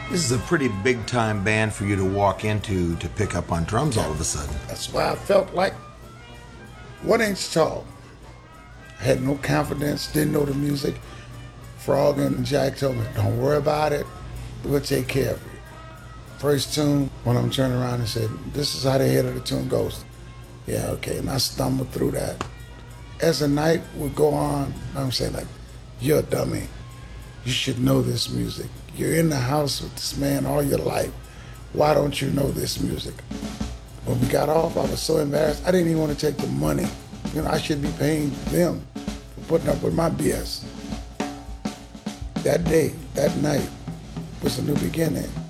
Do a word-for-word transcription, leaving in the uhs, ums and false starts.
This is a pretty big time band for you to walk into to pick up on drums all of a sudden. That's why I felt like one inch tall. I had no confidence, didn't know the music. Frog and Jack told me, don't worry about it, we'll take care of you. First tune, when I'm turning around and said, this is how the head of the tune goes. Yeah, okay, and I stumbled through that. As the night would go on, I'm saying like, you're a dummy. You should know this music. You're in the house with this man all your life. Why don't you know this music? When we got off, I was so embarrassed. I didn't even want to take the money. You know, I should be paying them for putting up with my B S. That day, that night, was a new beginning.